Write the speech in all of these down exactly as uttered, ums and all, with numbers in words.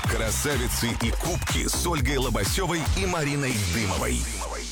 Красавицы и кубки с Ольгой Лобасевой и Мариной Дымовой.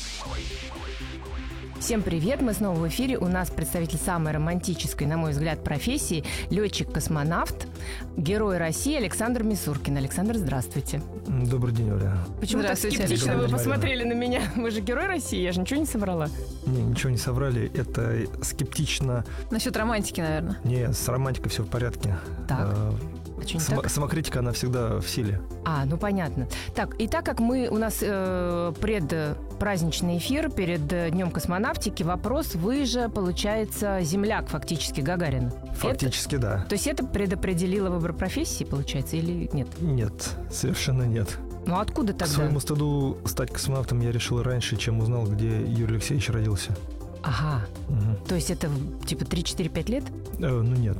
Всем привет, мы снова в эфире. У нас представитель самой романтической, на мой взгляд, профессии — летчик-космонавт, герой России Александр Мисуркин. Александр, здравствуйте. Добрый день, Оля. Почему так скептично вы посмотрели на меня? Вы же герой России, я же ничего не соврала. Не, ничего не соврали, это скептично. Насчет романтики, наверное. Не, с романтикой все в порядке. Так. А, А Само, так? Самокритика, она всегда в силе. А, ну понятно. Так, и так как мы, у нас э, предпраздничный эфир перед э, Днем космонавтики, вопрос: вы же, получается, земляк фактически Гагарина. Фактически, это, да. То есть это предопределило выбор профессии, получается, или нет? Нет, совершенно нет. Ну откуда тогда? К своему стыду стать космонавтом я решил раньше, чем узнал, где Юрий Алексеевич родился. Ага. Угу. То есть это типа три-четыре-пять лет? Э, ну нет,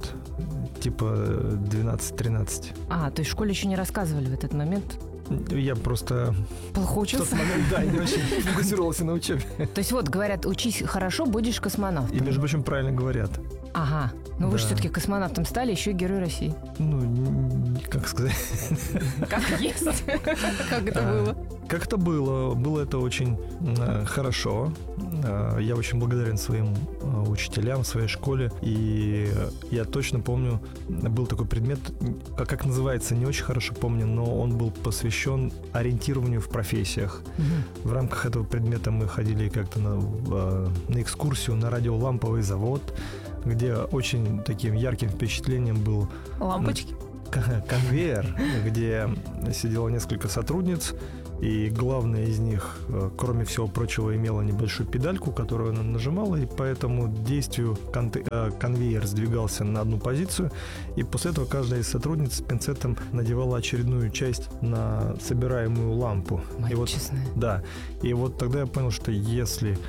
типа двенадцать-тринадцать. А, то есть в школе еще не рассказывали в этот момент? Я просто плохо в учился? тот момент, да, не очень фокусировался на учебе. То есть вот, говорят, учись хорошо, будешь космонавтом. И, между прочим, правильно говорят. Ага. Ну вы Да. же все-таки космонавтом стали, еще и герой России. Ну, н- как сказать... Как есть. Как это А, было? Как это было? Было это очень э, хорошо. Э, я очень благодарен своим э, учителям, своей школе. И я точно помню, был такой предмет, а как называется, не очень хорошо помню, но он был посвящен ориентированию в профессиях. Мгм. В рамках этого предмета мы ходили как-то на, э, на экскурсию на радиоламповый завод, где очень таким ярким впечатлением был Лампочки. к- конвейер, где сидело несколько сотрудниц, и главная из них, э, кроме всего прочего, имела небольшую педальку, которую она нажимала, и по этому действию конте- э, конвейер сдвигался на одну позицию, и после этого каждая из сотрудниц с пинцетом надевала очередную часть на собираемую лампу. Мать И вот, честная. да, и вот тогда я понял, что если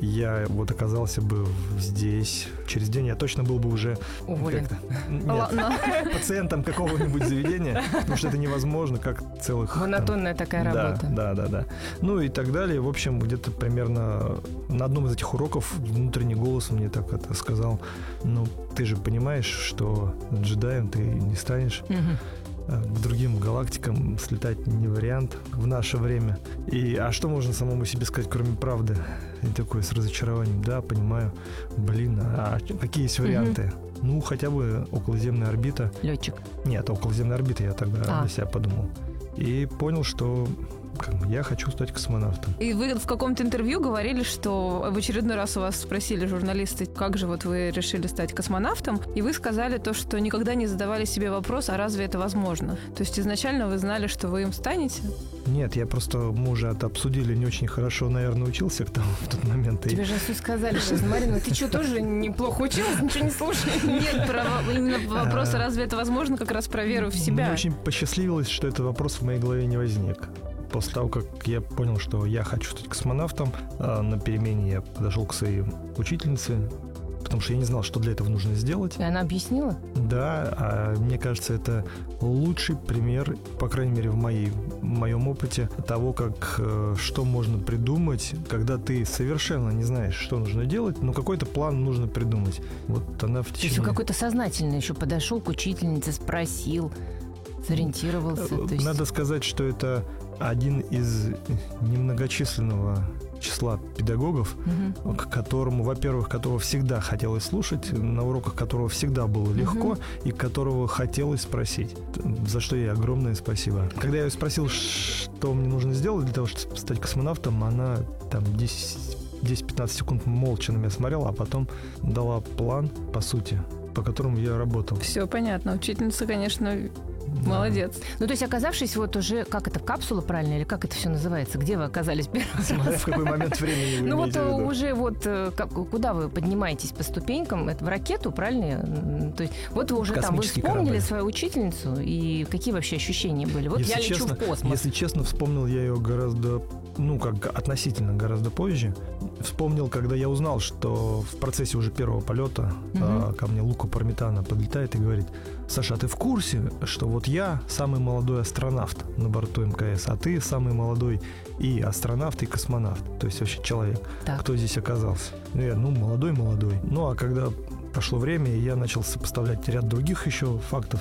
я вот оказался бы здесь, через день я точно был бы уже Уволен. как-то- Нет, Ладно. пациентом какого-нибудь заведения, потому что это невозможно, как целых... там, Монотонная такая да, работа. да, да, да. Ну и так далее. В общем, где-то примерно на одном из этих уроков внутренний голос мне так это сказал: ну, ты же понимаешь, что джедаем ты не станешь, Мгм. а к другим галактикам слетать не вариант в наше время. И, а что можно самому себе сказать, кроме правды? И такой с разочарованием: да, понимаю, блин, а какие есть варианты? Ну, хотя бы околоземная орбита. Летчик. Нет, околоземная орбита я тогда А. для себя подумал. И понял, что как бы, я хочу стать космонавтом. И вы в каком-то интервью говорили, что в очередной раз у вас спросили журналисты, как же вот вы решили стать космонавтом, и вы сказали то, что никогда не задавали себе вопрос, а разве это возможно? То есть изначально вы знали, что вы им станете? Нет, я просто, мы уже это обсудили, не очень хорошо, наверное, учился к тому, в тот момент. И Тебе же все сказали, что Марина, ты что, тоже неплохо училась, ничего не слушай? Нет, про, именно вопрос, а разве это возможно, как раз про веру в себя. Мне очень посчастливилось, что этот вопрос в моей голове не возник. После того, как я понял, что я хочу стать космонавтом, а, на перемене я подошел к своей учительнице, потому что я не знал, что для этого нужно сделать. И она объяснила? Да, а мне кажется, это лучший пример, по крайней мере, в, моей, в моем опыте, того, как, э, что можно придумать, когда ты совершенно не знаешь, что нужно делать, но какой-то план нужно придумать. Вот она в То есть течение... он какой-то сознательный еще подошел к учительнице, спросил, сориентировался. То есть... Надо сказать, что это один из немногочисленного числа педагогов, Мгм. к которому, во-первых, которого всегда хотелось слушать, на уроках которого всегда было легко, Мгм. и которого хотелось спросить. За что ей огромное спасибо. Когда я ее спросил, что мне нужно сделать для того, чтобы стать космонавтом, она там десять-пятнадцать секунд молча на меня смотрела, а потом дала план, по сути, по которому я работал. Все понятно. Учительница, конечно, молодец. Ну, то есть, оказавшись вот уже, как это, капсула, правильно, или как это все называется? Где вы оказались первый Смотря раз? в какой момент времени вы Ну, вот имеете в виду. уже вот э, как- куда вы поднимаетесь по ступенькам? Это в ракету, правильно? М, То есть, вот вы уже там, вы Космический вспомнили корабль. свою учительницу, и какие вообще ощущения были? Вот Если я лечу честно, в космос. Если честно, вспомнил я ее гораздо, ну, как относительно гораздо позже. Вспомнил, когда я узнал, что в процессе уже первого полета Мгм. а, ко мне Лука Пармитано подлетает и говорит: Саша, а ты в курсе, что вот я самый молодой астронавт на борту эм ка эс, а ты самый молодой и астронавт, и космонавт, то есть вообще человек, Так. кто здесь оказался? Ну, я, ну, молодой-молодой. Ну, а когда прошло время, и я начал сопоставлять ряд других еще фактов,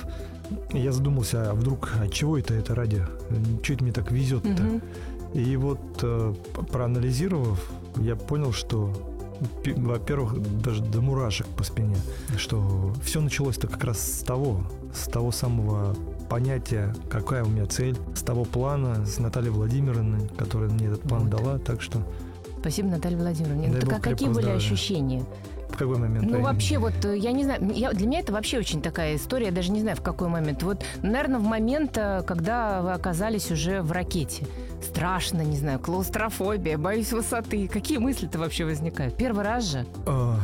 я задумался, а вдруг, от чего это это ради? Чего это мне так везет-то? Мгм. И вот, э, проанализировав, я понял, что, пи- во-первых, даже до мурашек по спине, что все началось-то как раз с того, с того самого понятия, какая у меня цель, с того плана, с Натальей Владимировной, которая мне этот план Вот. дала, так что Спасибо, Наталья Владимировна. Дай Так бог а какие крепкого были здоровья. ощущения? в какой момент Ну, времени? вообще, вот, э, я не знаю, я, для меня это вообще очень такая история, я даже не знаю, в какой момент. Вот, наверное, в момент, э, когда вы оказались уже в ракете. Страшно, не знаю, клаустрофобия, боюсь высоты. Какие мысли-то вообще возникают? Первый раз же? А,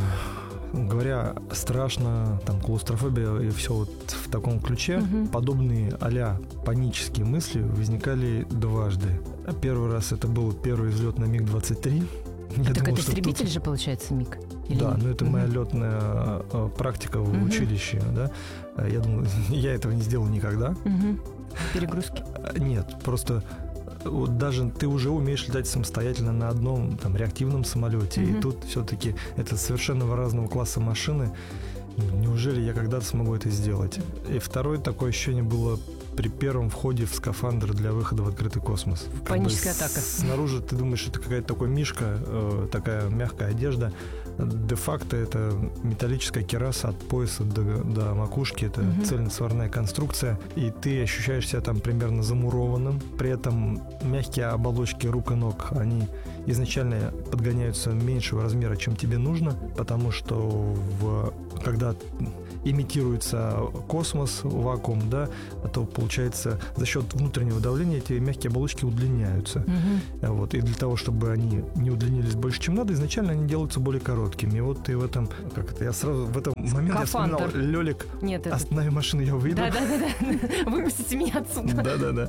Говоря страшно, там, клаустрофобия и все вот в таком ключе, Мгм. подобные а-ля панические мысли возникали дважды. Первый раз это был первый взлет на МиГ двадцать три. Я Так думал, это что истребитель тут- же, получается, МиГ? Или Да, нет? но это Мгм. моя летная э, практика в Мгм. училище, да. А Я думаю, я этого не сделал никогда. Мгм. Перегрузки. А, Нет, просто э, вот даже ты уже умеешь летать самостоятельно на одном там реактивном самолете, Мгм. и тут все-таки это совершенно разного класса машины. Неужели я когда-то смогу это сделать? И второе такое ощущение было при первом входе в скафандр для выхода в открытый космос. Как бы Паническая атака. Снаружи ты думаешь, это какая-то такой мишка, э, такая мягкая одежда. Де-факто это металлическая кераса от пояса до, до макушки. Это Мгм. цельносварная конструкция. И ты ощущаешь себя там примерно замурованным. При этом мягкие оболочки рук и ног, они изначально подгоняются меньшего размера, чем тебе нужно, потому что в, когда имитируется космос, вакуум, да, то получается за счет внутреннего давления эти мягкие оболочки удлиняются. Мгм. Вот. И для того, чтобы они не удлинились больше, чем надо, изначально они делаются более короткими. И вот ты в этом, как это, я сразу в этом момент я вспоминал, Скафандр. Лёлик, Нет, это... останови машину, я выйду. Да-да-да. Выпустите меня отсюда. Да-да-да.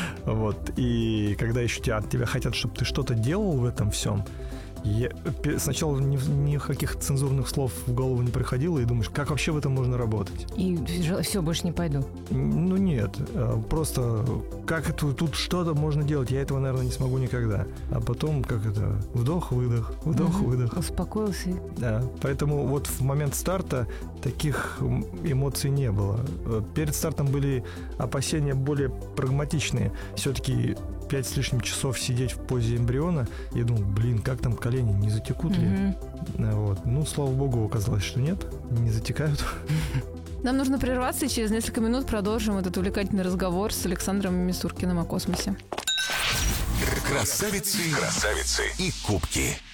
Вот. И когда еще тебя, от тебя хотят, чтобы ты что-то делал в этом всем, я, пе- сначала ни, никаких цензурных слов в голову не приходило, и думаешь, как вообще в этом можно работать? И все, больше не пойду. Ну нет, э, просто как это, тут что-то можно делать, я этого, наверное, не смогу никогда. А потом, как это, вдох-выдох, вдох-выдох. Успокоился. Да, поэтому вот в момент старта таких м, эмоций не было. Э, Перед стартом были опасения более прагматичные. Все-таки пять с лишним часов сидеть в позе эмбриона, я думал, блин, как там колени, не затекут ли? Мгм. Э, Вот. Ну, слава богу, оказалось, что нет, не затекают. Нам нужно прерваться, и через несколько минут продолжим этот увлекательный разговор с Александром Мисуркиным о космосе. Красавицы, красавицы и кубки.